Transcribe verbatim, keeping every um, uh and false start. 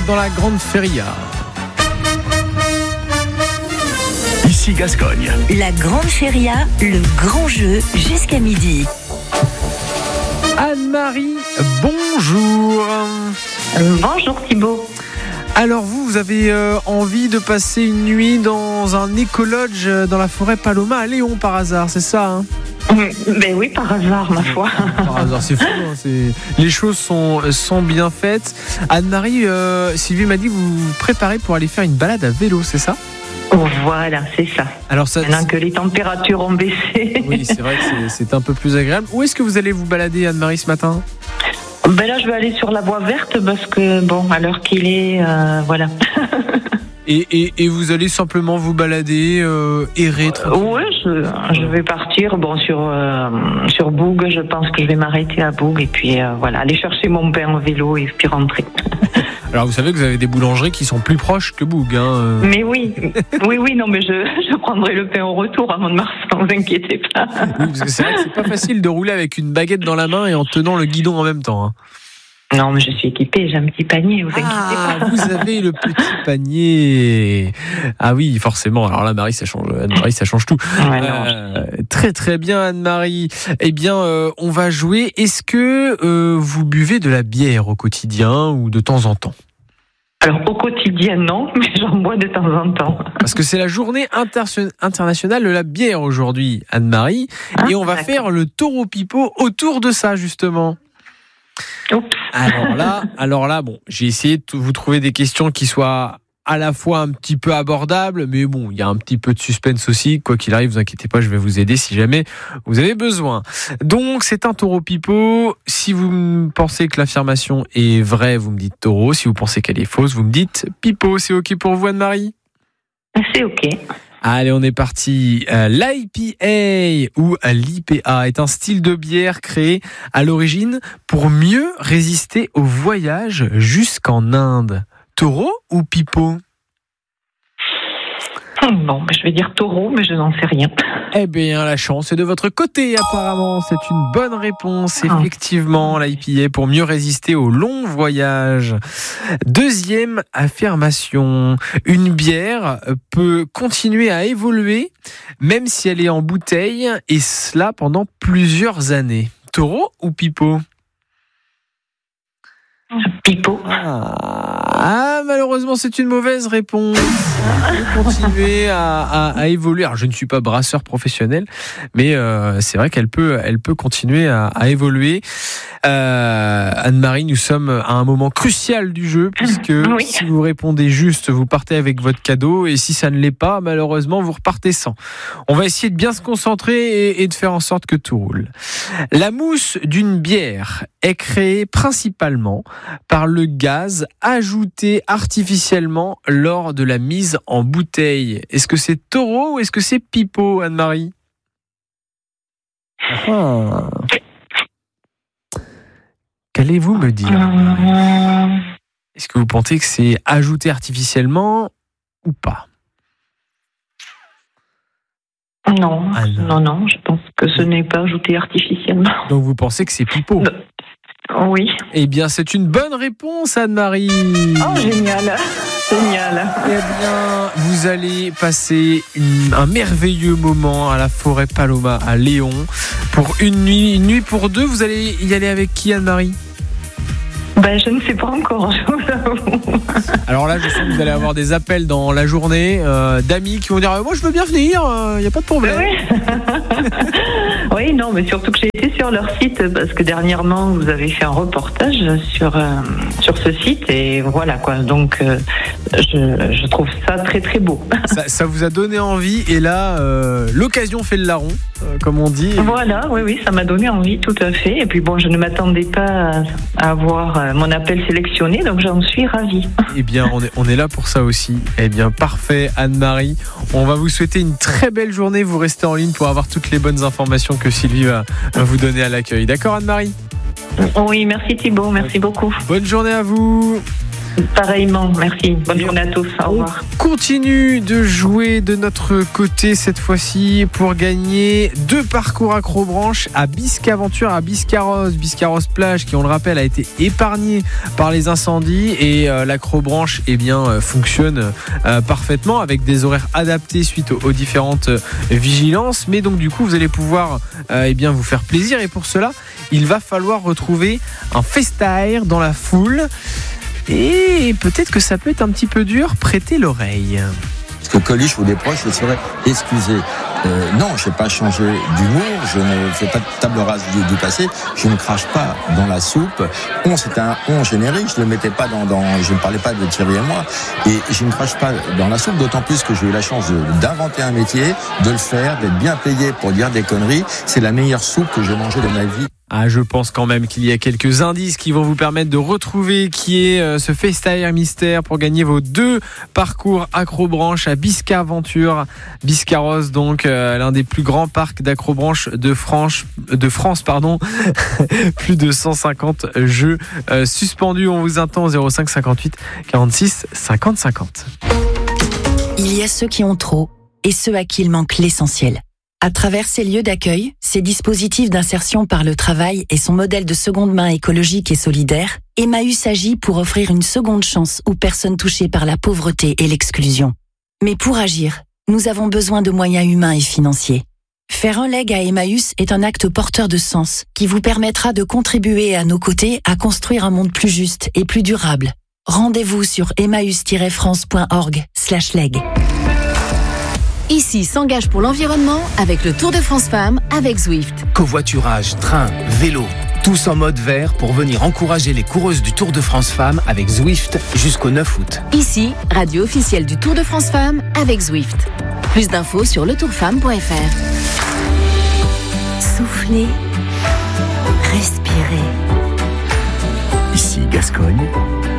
dans la Grande Feria. Ici Gascogne. La Grande Feria, le grand jeu jusqu'à midi. Anne-Marie, bonjour. Bonjour Thibaut. Alors vous, vous avez euh, envie de passer une nuit dans un éco-lodge dans la forêt Paloma à Léon par hasard, c'est ça hein? Ben oui, par hasard, ma foi. Par hasard, c'est fou. Hein, c'est... Les choses sont, sont bien faites. Anne-Marie, euh, Sylvie m'a dit que vous vous préparez pour aller faire une balade à vélo, c'est ça? Voilà, c'est ça. Alors ça, Maintenant que les températures ont baissé. Oui, c'est vrai que c'est, c'est un peu plus agréable. Où est-ce que vous allez vous balader, Anne-Marie, ce matin? Ben là, je vais aller sur la voie verte parce que, bon, à l'heure qu'il est, euh, voilà. Et, et, et vous allez simplement vous balader, euh, errer tranquille. Oui, je, je vais partir bon, sur, euh, sur Boug. Je pense que je vais m'arrêter à Boug et puis euh, voilà, aller chercher mon pain au vélo et puis rentrer. Alors vous savez que vous avez des boulangeries qui sont plus proches que Boug. Hein. Mais oui, oui, oui, non, mais je, je prendrai le pain au retour à Mont-de-Marsan, ne vous inquiétez pas. Oui, parce que c'est vrai que c'est pas facile de rouler avec une baguette dans la main et en tenant le guidon en même temps. Hein. Non, mais je suis équipée, j'ai un petit panier, vous inquiétez ah, pas. Vous avez le petit panier. Ah oui, forcément. Alors là, Marie, ça change. Anne-Marie, ça change tout. Ouais, euh, très très bien, Anne-Marie. Eh bien, euh, on va jouer. Est-ce que euh, vous buvez de la bière au quotidien ou de temps en temps? Alors au quotidien non, mais j'en bois de temps en temps. Parce que c'est la journée inter- internationale de la bière aujourd'hui, Anne-Marie, ah, et on va d'accord. faire le taureau pipeau autour de ça justement. Oups. Alors là, alors là, bon, j'ai essayé de vous trouver des questions qui soient à la fois un petit peu abordables, mais bon, il y a un petit peu de suspense aussi. Quoi qu'il arrive, vous inquiétez pas, je vais vous aider si jamais vous avez besoin. Donc, c'est un taureau pipeau. Si vous pensez que l'affirmation est vraie, vous me dites taureau. Si vous pensez qu'elle est fausse, vous me dites pipeau. C'est OK pour vous, Anne-Marie ? C'est OK. Allez, on est parti. Euh, L'I P A ou l'I P A est un style de bière créé à l'origine pour mieux résister au voyage jusqu'en Inde. Taureau ou pipeau ? Bon, je vais dire taureau, mais je n'en sais rien. Eh bien, la chance est de votre côté, apparemment. C'est une bonne réponse, effectivement, l'I P A, pour mieux résister aux longs voyages. Deuxième affirmation. Une bière peut continuer à évoluer, même si elle est en bouteille, et cela pendant plusieurs années. Taureau ou pipeau ? Pipeau. Ah, ah, malheureusement, c'est une mauvaise réponse. Elle peut continuer à, à, à évoluer. Alors, je ne suis pas brasseur professionnel, mais euh, c'est vrai qu'elle peut, elle peut continuer à, à évoluer. Euh, Anne-Marie, nous sommes à un moment crucial du jeu, puisque oui. si vous répondez juste, vous partez avec votre cadeau, et si ça ne l'est pas, malheureusement, vous repartez sans. On va essayer de bien se concentrer et, et de faire en sorte que tout roule. La mousse d'une bière est créée principalement par le gaz ajouté artificiellement lors de la mise en bouteille. Est-ce que c'est taureau ou est-ce que c'est pipeau, Anne-Marie ? ah. Qu'allez-vous me dire ? Est-ce que vous pensez que c'est ajouté artificiellement ou pas ? Non, ah non, non, non, je pense que ce n'est pas ajouté artificiellement. Donc vous pensez que c'est pipeau ? Non. Oui. Eh bien, c'est une bonne réponse, Anne-Marie. Oh, génial, génial. Eh bien, vous allez passer une, un merveilleux moment à la forêt Paloma à Léon pour une nuit, une nuit pour deux. Vous allez y aller avec qui, Anne-Marie ? Ben, je ne sais pas encore, je vous avoue. Alors là, je sens que vous allez avoir des appels dans la journée euh, d'amis qui vont dire « Moi, je veux bien venir, il euh, n'y a pas de problème. » Oui. Oui, non, mais surtout que j'ai été sur leur site parce que dernièrement, vous avez fait un reportage sur, euh, sur ce site et voilà quoi. Donc, euh, je, je trouve ça très très beau. Ça, ça vous a donné envie et là, euh, l'occasion fait le larron, euh, comme on dit. Voilà, oui, oui, ça m'a donné envie, tout à fait. Et puis bon, je ne m'attendais pas à avoir mon appel sélectionné, donc j'en suis ravie. Eh bien, on est, on est là pour ça aussi. Eh bien, parfait, Anne-Marie. On va vous souhaiter une très belle journée. Vous restez en ligne pour avoir toutes les bonnes informations que Sylvie va, va vous donner à l'accueil. D'accord, Anne-Marie ? Oui, merci Thibaut, merci beaucoup. Bonne journée à vous. Pareillement, merci. Bonne journée à tous. Au revoir. On continue de jouer de notre côté cette fois-ci pour gagner deux parcours accrobranche à Biscaventure, à Biscarrosse. Biscarrosse plage qui, on le rappelle, a été épargné par les incendies et euh, l'acrobranche eh bien, euh, fonctionne euh, parfaitement avec des horaires adaptés suite aux, aux différentes euh, vigilances. Mais donc du coup, vous allez pouvoir euh, eh bien, vous faire plaisir et pour cela, il va falloir retrouver un festaire dans la foule. Et peut-être que ça peut être un petit peu dur, prêtez l'oreille. Ce que Coluche vous déproche, je serais excusé. Euh, non, je n'ai pas changé d'humour, je ne fais pas de table rase du, du passé, je ne crache pas dans la soupe. On, c'était un on générique, je ne le mettais pas dans, dans, je ne parlais pas de Thierry et moi, et je ne crache pas dans la soupe, d'autant plus que j'ai eu la chance de, d'inventer un métier, de le faire, d'être bien payé pour dire des conneries. C'est la meilleure soupe que j'ai mangée de ma vie. Ah, je pense quand même qu'il y a quelques indices qui vont vous permettre de retrouver qui est euh, ce Festaire Mystère pour gagner vos deux parcours accrobranche à Biscaventure, Biscarrosse, donc euh, l'un des plus grands parcs d'accrobranche de France, de France pardon. Plus de cent cinquante jeux euh, suspendus. On vous attend au zéro cinq cinquante-huit quarante-six cinquante cinquante. Il y a ceux qui ont trop et ceux à qui il manque l'essentiel. À travers ces lieux d'accueil, ces dispositifs d'insertion par le travail et son modèle de seconde main écologique et solidaire, Emmaüs agit pour offrir une seconde chance aux personnes touchées par la pauvreté et l'exclusion. Mais pour agir, nous avons besoin de moyens humains et financiers. Faire un leg à Emmaüs est un acte porteur de sens qui vous permettra de contribuer à nos côtés à construire un monde plus juste et plus durable. Rendez-vous sur emmaüs tiret france point org slash leg. Ici s'engage pour l'environnement avec le Tour de France Femmes avec Zwift. Covoiturage, train, vélo, tous en mode vert pour venir encourager les coureuses du Tour de France Femmes avec Zwift jusqu'au neuf août. Ici, radio officielle du Tour de France Femmes avec Zwift. Plus d'infos sur le tour femme point f r. Soufflez, respirez. Ici Gascogne.